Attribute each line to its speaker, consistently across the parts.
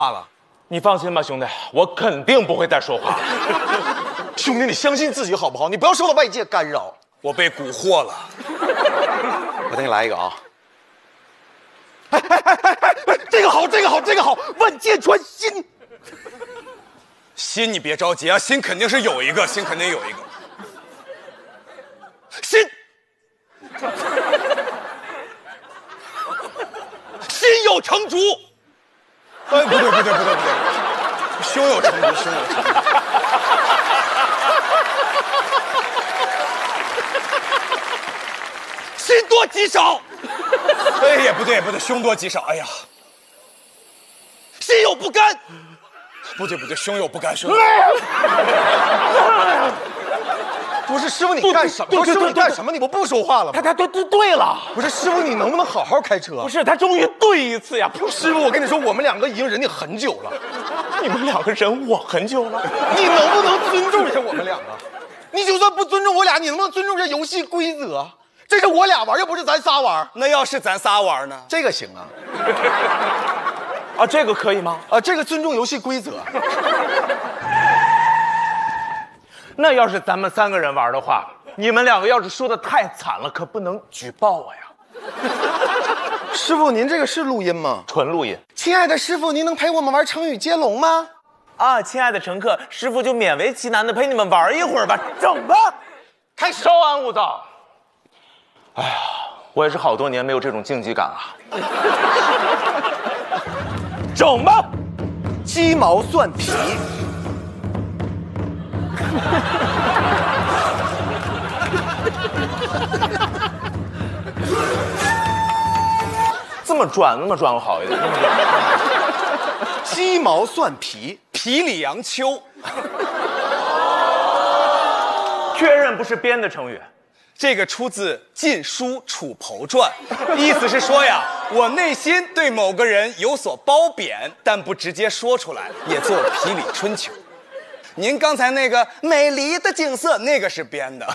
Speaker 1: 了。
Speaker 2: 你放心吧，兄弟，我肯定不会再说话。
Speaker 1: 兄弟，你相信自己好不好？你不要受到外界干扰。
Speaker 3: 我被蛊惑了。
Speaker 1: 我再给你来一个啊！这个好，这个好，这个好！万箭穿心。
Speaker 3: 心你别着急啊，心肯定是有一个，心肯定有一个。
Speaker 1: 心，心有成竹。
Speaker 3: 哎，不对，胸有成竹，胸有成竹。
Speaker 1: 心多吉少。
Speaker 3: 哎，也不对，凶多吉少。哎呀，
Speaker 1: 心有不甘。
Speaker 3: 不对，胸有不甘，胸。
Speaker 1: 不是师傅，你干什么？师傅，你干什么？你不说话了吗？
Speaker 2: 他对了。
Speaker 1: 不是师傅，你能不能好好开车？
Speaker 2: 不是，他终于对一次呀！
Speaker 1: 师傅，我跟你说，我们两个已经忍你很久了。
Speaker 2: 你们两个忍我很久了，
Speaker 1: 你能不能尊重一下我们两个？你就算不尊重我俩，你能不能尊重一下游戏规则？这是我俩玩，又不是咱仨玩。
Speaker 3: 那要是咱仨玩呢？
Speaker 1: 这个行啊。
Speaker 2: 啊，这个可以吗？
Speaker 1: 啊，这个尊重游戏规则。
Speaker 2: 那要是咱们3个人玩的话，你们2个要是输得太惨了，可不能举报我呀。
Speaker 1: 师傅，您这个是录音吗？
Speaker 2: 纯录音。
Speaker 1: 亲爱的师傅，您能陪我们玩成语接龙吗？
Speaker 2: 啊，亲爱的乘客，师傅就勉为其难的陪你们玩一会儿吧。整吧，
Speaker 1: 开始。
Speaker 2: 稍安勿躁。哎呀，我也是好多年没有这种竞技感了。整吧，
Speaker 1: 鸡毛蒜皮。
Speaker 2: 这么转会好一点。
Speaker 1: 鸡毛蒜皮，
Speaker 3: 皮里阳秋。
Speaker 2: 确认不是编的成语。
Speaker 3: 这个出自《晋书·楚侯传》，意思是说呀，我内心对某个人有所褒贬，但不直接说出来，也做皮里春秋。您刚才那个美丽的景色，那个是编的。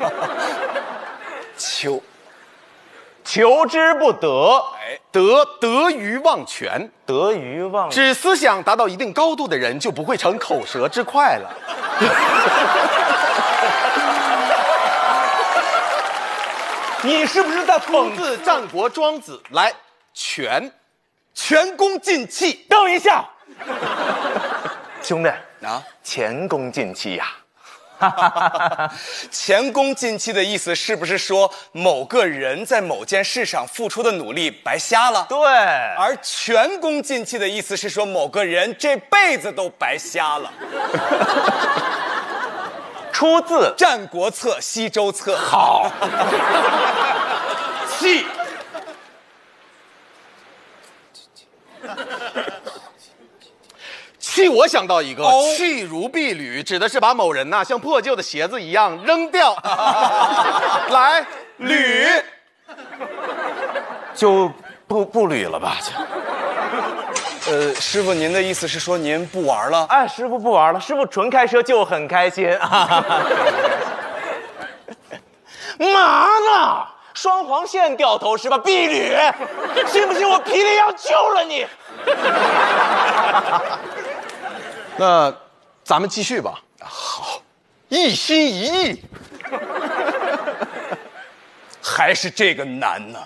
Speaker 3: 秋，
Speaker 2: 求之不得，
Speaker 1: 得于忘全，
Speaker 2: 得于忘。
Speaker 1: 指思想达到一定高度的人就不会成口舌之快了。
Speaker 2: 你是不是在讽
Speaker 1: 刺战国庄子？来，全
Speaker 3: 功尽弃。
Speaker 2: 等一下，兄弟
Speaker 3: 啊，
Speaker 2: 前功尽弃呀。
Speaker 3: 前功尽弃的意思是不是说某个人在某件事上付出的努力白瞎了？
Speaker 2: 对。
Speaker 3: 而全功尽弃的意思是说某个人这辈子都白瞎了。
Speaker 2: 出自
Speaker 3: 《战国策·西周策》。
Speaker 2: 好。
Speaker 1: 弃。弃，我想到一个，弃如敝履，指的是把某人像破旧的鞋子一样扔掉。来，履，
Speaker 2: 就不捋了吧？
Speaker 3: 师傅，您的意思是说您不玩了？
Speaker 2: 哎，师傅不玩了，师傅纯开车就很开心。嘛呢？双黄线掉头是吧？敝履，信不信我皮里阳救了你？
Speaker 1: 那咱们继续吧。好，一心一意，
Speaker 3: 还是这个难呢。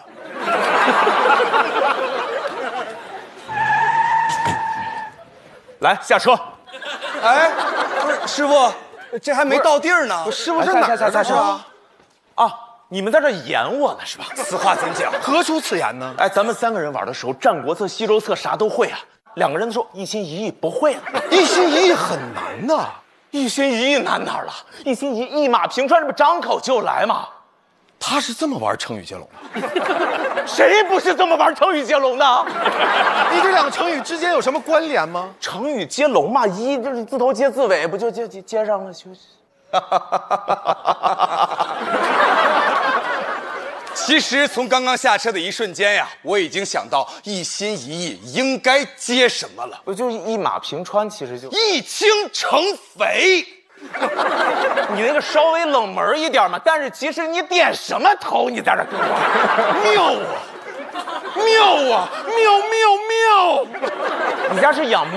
Speaker 2: 来下车。
Speaker 3: 哎，不是师傅，这还没到地儿呢。
Speaker 1: 师傅这哪儿
Speaker 2: 下车啊？你们在这演我呢是吧？
Speaker 3: 此话怎讲？
Speaker 1: 何出此言呢？
Speaker 2: 哎，咱们3个人玩的时候，战国策、西周策啥都会啊。2个人的时候一心一意不会了。
Speaker 1: 一心一意很难呐。
Speaker 2: 一心一意难哪儿了？一心一意，一马平川，这不张口就来吗？
Speaker 1: 他是这么玩成语接龙的？
Speaker 2: 谁不是这么玩成语接龙的？
Speaker 1: 你这2个成语之间有什么关联吗？
Speaker 2: 成语接龙嘛，一就是字头接字尾，不就接上了？
Speaker 3: 其实从刚刚下车的一瞬间呀，我已经想到一心一意应该接什么了。
Speaker 2: 不就一马平川，其实就
Speaker 3: 一清成肥。
Speaker 2: 你那个稍微冷门一点嘛，但是其实你点什么头，你在这跟我
Speaker 1: 妙啊！ 妙啊，妙妙妙！
Speaker 2: 你家是养猫